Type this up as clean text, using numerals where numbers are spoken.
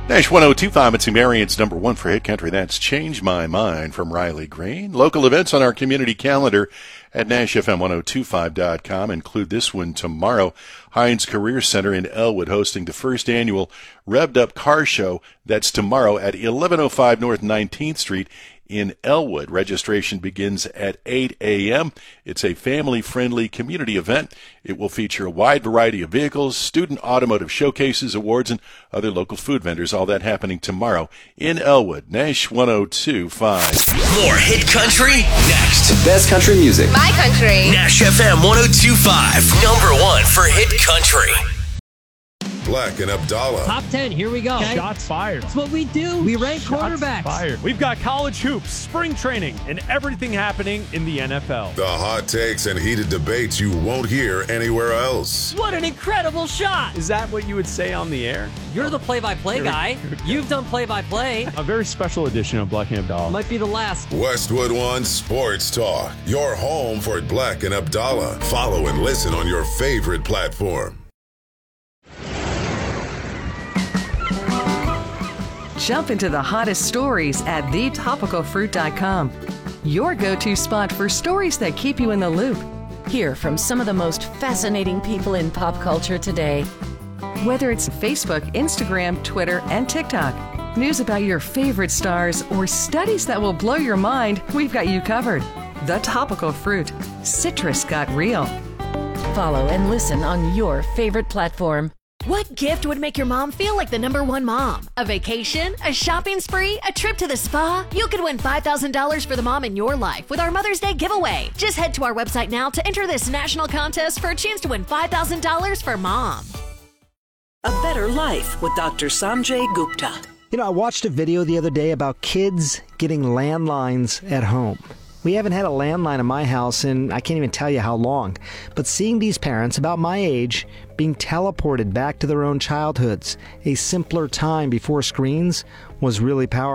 Nash 102.5, it's Marian's number one for Hit Country. That's Change My Mind from Riley Green. Local events on our community calendar at NashFM1025.com include this one tomorrow. Heinz Career Center in Elwood hosting the first annual Revved Up Car Show. That's tomorrow at 1105 North 19th Street in Elwood. Registration begins at 8 a.m. It's a family-friendly community event. It will feature a wide variety of vehicles, student automotive showcases, awards, and other local food vendors. All that happening tomorrow in Elwood. Nash 102.5. More Hit Country next. The best country music. My country. Nash FM 102.5. Number one for Hit Country. Black and Abdallah. Top 10, here we go. Okay. Shots fired. That's what we do. We rank Shots quarterbacks. fired. We've got college hoops, spring training, and everything happening in the NFL. The hot takes and heated debates you won't hear anywhere else. What an incredible shot. Is that what you would say on the air? You're the play-by-play guy. You've done play-by-play. A very special edition of Black and Abdallah. Might be the last. Westwood One Sports Talk. Your home for Black and Abdallah. Follow and listen on your favorite platform. Jump into the hottest stories at thetopicalfruit.com. Your go-to spot for stories that keep you in the loop. Hear from some of the most fascinating people in pop culture today. Whether it's Facebook, Instagram, Twitter, and TikTok, news about your favorite stars, or studies that will blow your mind, we've got you covered. The Topical Fruit. Citrus got real. Follow and listen on your favorite platform. What gift would make your mom feel like the number one mom? A vacation? A shopping spree? A trip to the spa? You could win $5,000 for the mom in your life with our Mother's Day giveaway. Just head to our website now to enter this national contest for a chance to win $5,000 for mom. A Better Life with Dr. Sanjay Gupta. You know, I watched a video the other day about kids getting landlines at home. We haven't had a landline in my house in I can't even tell you how long. But seeing these parents about my age being teleported back to their own childhoods, a simpler time before screens, was really powerful.